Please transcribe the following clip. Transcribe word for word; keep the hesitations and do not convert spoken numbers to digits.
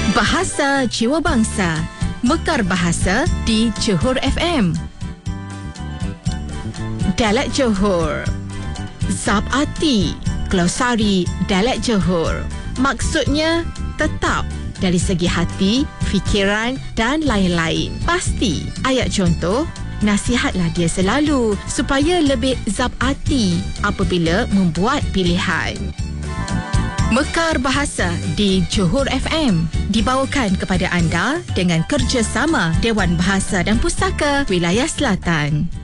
Bahasa Jiwa Bangsa, Mekar Bahasa di Johor F M. Dialek Johor. Zab Arti, glosari dialek Johor. Maksudnya tetap dari segi hati, fikiran dan lain-lain. Pasti. Ayat contoh, nasihatlah dia selalu supaya lebih zab arti apabila membuat pilihan. Mekar Bahasa di Johor F M dibawakan kepada anda dengan kerjasama Dewan Bahasa dan Pustaka Wilayah Selatan.